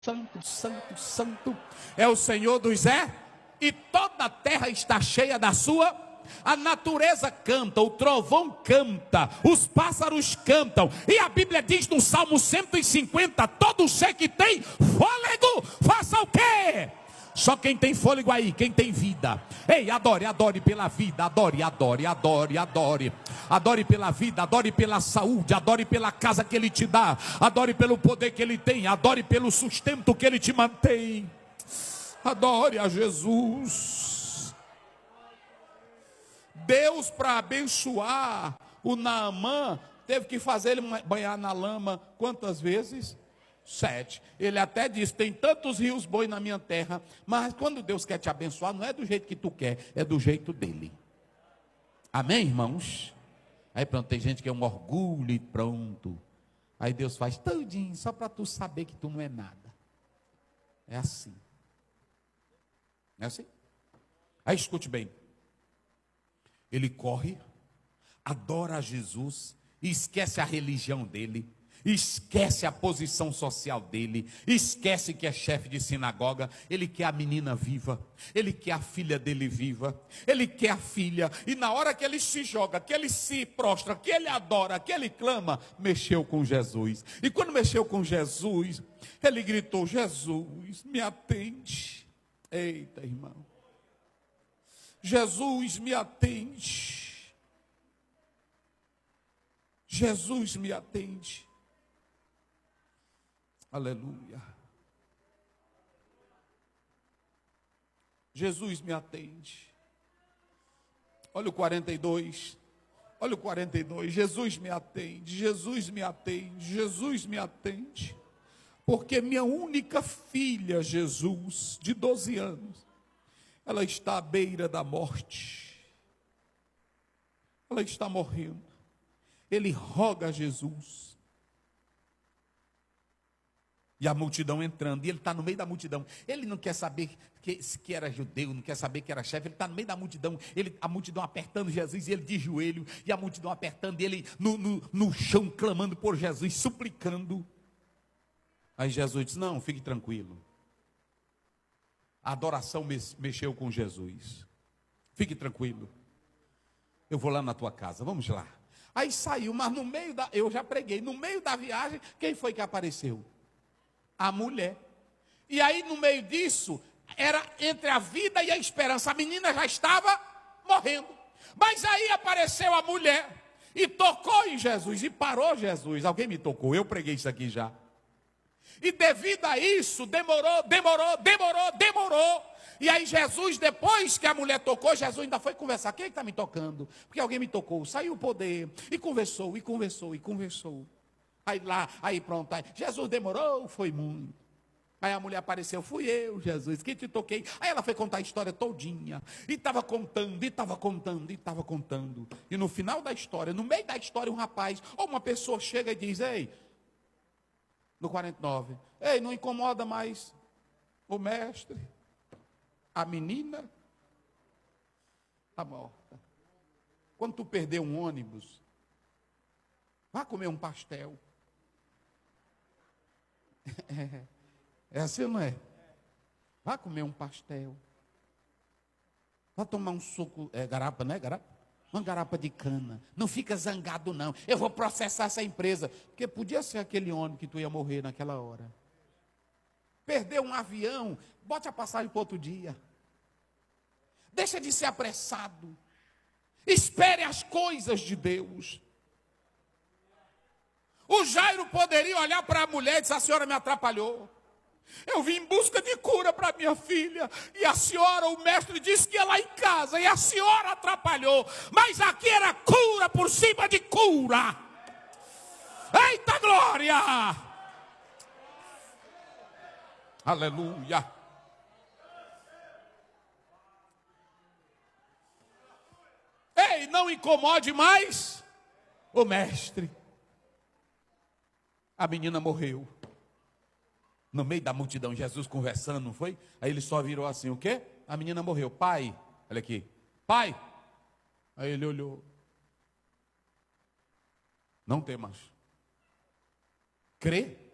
Santo, santo, santo é o Senhor dos e toda a terra está cheia da sua. A natureza canta, o trovão canta, os pássaros cantam, e a Bíblia diz no Salmo 150: todo ser que tem fôlego, faça o quê? Só quem tem fôlego aí, quem tem vida. Ei, adore, adore pela vida, adore, adore, adore, adore. Adore pela vida, adore pela saúde, adore pela casa que Ele te dá, adore pelo poder que Ele tem, adore pelo sustento que Ele te mantém. Adore a Jesus. Deus, para abençoar o Naamã, teve que fazer ele banhar na lama quantas vezes? 7. Ele até disse: tem tantos rios bons na minha terra. Mas quando Deus quer te abençoar, não é do jeito que tu quer, é do jeito dele. Amém, irmãos? Aí pronto, tem gente que é um orgulho e pronto. Aí Deus faz todinho só para tu saber que tu não é nada. É assim. Não é assim? Aí escute bem. Ele corre, adora a Jesus, e esquece a religião dele, esquece a posição social dele, esquece que é chefe de sinagoga. Ele quer a menina viva, ele quer a filha dele viva, ele quer a filha. E na hora que ele se joga, que ele se prostra, que ele adora, que ele clama, mexeu com Jesus. E quando mexeu com Jesus, ele gritou: Jesus, me atende. Eita, irmão. Jesus, me atende. Jesus, me atende. Aleluia. Jesus, me atende. Olha o 42. Olha o 42. Jesus, me atende. Jesus, me atende. Jesus, me atende. Porque minha única filha, Jesus, de 12 anos, ela está à beira da morte. Ela está morrendo. Ele roga a Jesus. E a multidão entrando. E ele está no meio da multidão. Ele não quer saber que era judeu, não quer saber que era chefe. Ele está no meio da multidão. A multidão apertando Jesus, e ele de joelho. E a multidão apertando, e ele no chão, clamando por Jesus, suplicando. Aí Jesus disse: não, fique tranquilo. A adoração mexeu com Jesus. Fique tranquilo. Eu vou lá na tua casa, vamos lá. Aí saiu, mas no meio eu já preguei, no meio da viagem, quem foi que apareceu? A mulher. E aí no meio disso, era entre a vida e a esperança. A menina já estava morrendo. Mas aí apareceu a mulher e tocou em Jesus, e parou Jesus. Alguém me tocou, eu preguei isso aqui já. E devido a isso, demorou. E aí Jesus, depois que a mulher tocou, Jesus ainda foi conversar. Quem é que está me tocando? Porque alguém me tocou. Saiu o poder. E conversou. Aí pronto. Aí, Jesus demorou, foi muito. Aí a mulher apareceu: fui eu, Jesus, que te toquei. Aí ela foi contar a história todinha. E estava contando. E no final da história, no meio da história, um rapaz ou uma pessoa chega e diz: ei, no 49, ei, não incomoda mais o mestre? A menina está morta. Quando tu perder um ônibus, vá comer um pastel. É assim ou não é? Vá comer um pastel. Vá tomar um suco, garapa, não é garapa? Uma garapa de cana. Não fica zangado não. Eu vou processar essa empresa. Porque podia ser aquele ônibus que tu ia morrer naquela hora. Perdeu um avião, bote a passagem para outro dia. Deixa de ser apressado. Espere as coisas de Deus. O Jairo poderia olhar para a mulher e dizer: a senhora me atrapalhou. Eu vim em busca de cura para minha filha. E a senhora, o mestre, disse que ia lá em casa. E a senhora atrapalhou. Mas aqui era cura por cima de cura. Eita glória! Aleluia! Ei, não incomode mais o mestre. A menina morreu. No meio da multidão, Jesus conversando, não foi? Aí ele só virou assim: o quê? A menina morreu. Pai, olha aqui. Pai. Aí ele olhou. Não temas. Crê